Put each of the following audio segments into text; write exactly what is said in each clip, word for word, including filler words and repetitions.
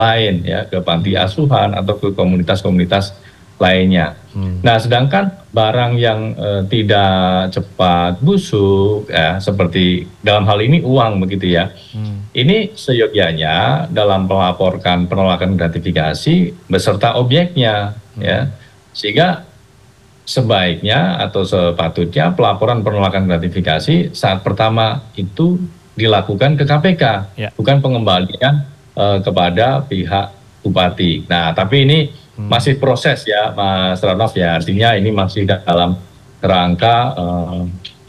lain ya, ke panti asuhan atau ke komunitas-komunitas lainnya. Hmm. Nah, sedangkan barang yang eh, tidak cepat busuk, ya, seperti dalam hal ini uang begitu ya, hmm. ini seyogyanya dalam melaporkan penolakan gratifikasi beserta objeknya, hmm. ya, sehingga sebaiknya atau sepatutnya pelaporan penolakan gratifikasi saat pertama itu dilakukan ke K P K, ya. Bukan pengembalian eh, kepada pihak bupati. Nah, tapi ini masih proses ya Mas Ranoff ya, artinya ini masih dalam rangka uh,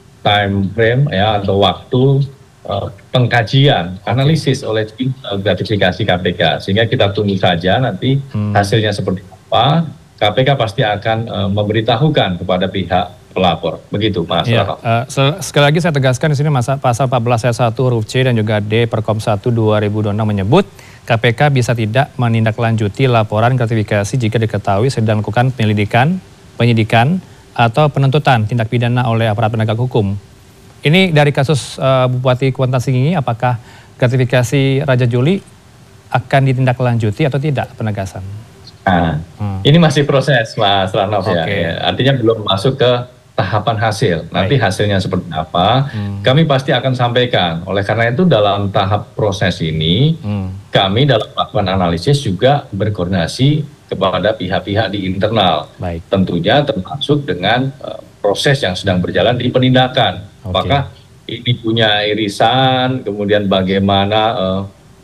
time frame ya atau waktu uh, pengkajian, analisis oleh tim uh, gratifikasi K P K, sehingga kita tunggu saja nanti hmm. hasilnya seperti apa. K P K pasti akan uh, memberitahukan kepada pihak pelapor, begitu Mas ya, Ranoff. Uh, sekali lagi saya tegaskan di sini pasal empat belas ayat satu huruf C dan juga D Perkom satu dua ribu dua puluh enam menyebut K P K bisa tidak menindaklanjuti laporan gratifikasi jika diketahui sedang melakukan penyelidikan, penyidikan, atau penuntutan tindak pidana oleh aparat penegak hukum. Ini dari kasus uh, Bupati Kuantan Singingi, apakah gratifikasi Raja Juli akan ditindaklanjuti atau tidak penegasan? Nah, hmm. ini masih proses Mas Ranoff okay. ya, artinya belum masuk ke tahapan hasil. Nanti Baik. hasilnya seperti apa, hmm. kami pasti akan sampaikan. Oleh karena itu dalam tahap proses ini, hmm. kami dalam melakukan analisis juga berkoordinasi kepada pihak-pihak di internal. Baik. Tentunya termasuk dengan uh, proses yang sedang berjalan di penindakan. Okay. Apakah ini punya irisan, kemudian bagaimana uh,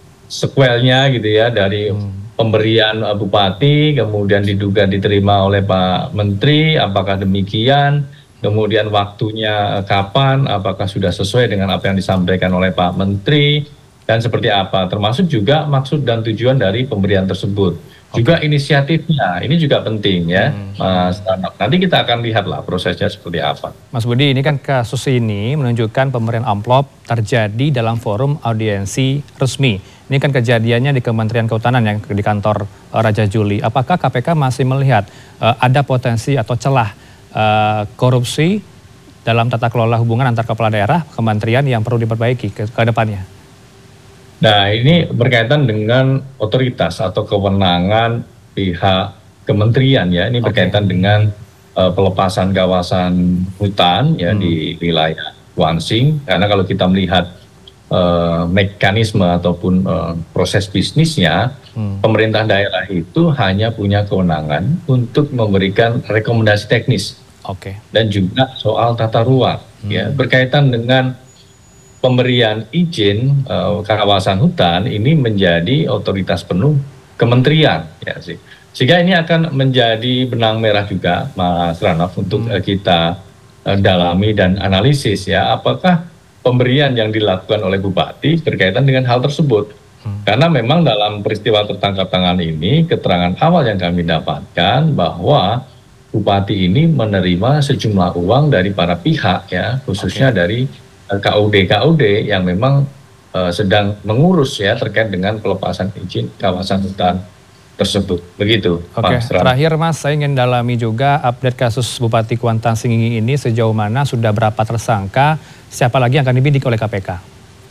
sequelnya gitu ya dari hmm. pemberian uh, bupati, kemudian diduga diterima oleh Pak Menteri, apakah demikian? Kemudian waktunya kapan, apakah sudah sesuai dengan apa yang disampaikan oleh Pak Menteri, dan seperti apa, termasuk juga maksud dan tujuan dari pemberian tersebut. Okay. Juga inisiatifnya, ini juga penting ya, hmm. Mas Ranoff. Nanti kita akan lihatlah prosesnya seperti apa. Mas Budi, ini kan kasus ini menunjukkan pemberian amplop terjadi dalam forum audiensi resmi. Ini kan kejadiannya di Kementerian Kehutanan yang di kantor uh, Raja Juli. Apakah K P K masih melihat uh, ada potensi atau celah Uh, korupsi dalam tata kelola hubungan antar kepala daerah, kementerian yang perlu diperbaiki ke, ke depannya? Nah, ini berkaitan dengan otoritas atau kewenangan pihak kementerian ya. Ini okay. berkaitan dengan uh, pelepasan kawasan hutan ya hmm. di wilayah Kuansing. Karena kalau kita melihat uh, mekanisme ataupun uh, proses bisnisnya, hmm. pemerintah daerah itu hanya punya kewenangan untuk memberikan rekomendasi teknis. Okay. Dan juga soal tata ruang, hmm. ya berkaitan dengan pemberian izin uh, kawasan hutan ini menjadi otoritas penuh kementerian, ya sih. Sehingga ini akan menjadi benang merah juga, Mas Ranoff, untuk hmm. uh, kita uh, dalami dan analisis ya, apakah pemberian yang dilakukan oleh bupati berkaitan dengan hal tersebut. Hmm. Karena memang dalam peristiwa tertangkap tangan ini, keterangan awal yang kami dapatkan bahwa bupati ini menerima sejumlah uang dari para pihak ya, khususnya okay. dari uh, K U D K U D yang memang uh, sedang mengurus ya terkait dengan pelepasan izin kawasan hutan tersebut. Begitu. Oke, okay. Terakhir Mas, saya ingin dalami juga update kasus Bupati Kuantan Singingi ini sejauh mana, sudah berapa tersangka, siapa lagi yang akan dibidik oleh K P K?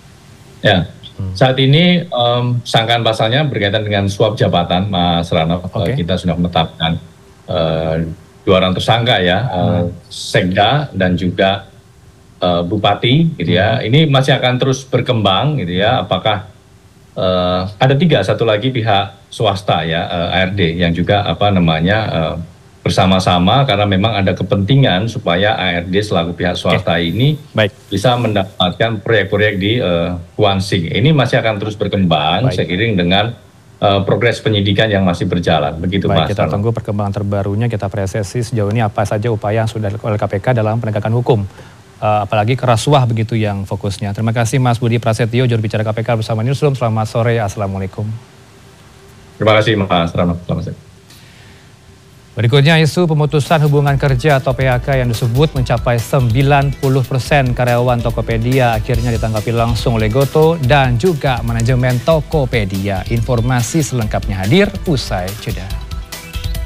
Ya. Hmm. Saat ini um, sangkaan pasalnya berkaitan dengan suap jabatan, Mas Ranoff. Okay. Uh, kita sudah menetapkan uh, dua orang tersangka ya, hmm. uh, Sekda dan juga uh, Bupati, gitu ya. Hmm. Ini masih akan terus berkembang, gitu ya. Apakah uh, ada tiga, satu lagi pihak swasta ya, uh, A R D yang juga apa namanya uh, bersama-sama karena memang ada kepentingan supaya A R D selaku pihak swasta okay. ini Baik. bisa mendapatkan proyek-proyek di uh, Kuansing. Ini masih akan terus berkembang Baik. seiring dengan uh, progres penyidikan yang masih berjalan. Begitu Baik, Mas. Kita tunggu perkembangan terbarunya, kita apresiasi sejauh ini apa saja upaya yang sudah dilakukan oleh K P K dalam penegakan hukum. Uh, apalagi kerasuah begitu yang fokusnya. Terima kasih Mas Budi Prasetyo, juru bicara K P K bersama Newsroom. Selamat sore, Assalamualaikum. Terima kasih Mas Ranoff. Selamat sore. Berikutnya, isu pemutusan hubungan kerja atau P H K yang disebut mencapai sembilan puluh persen karyawan Tokopedia akhirnya ditanggapi langsung oleh Gotoh dan juga manajemen Tokopedia. Informasi selengkapnya hadir usai jeda.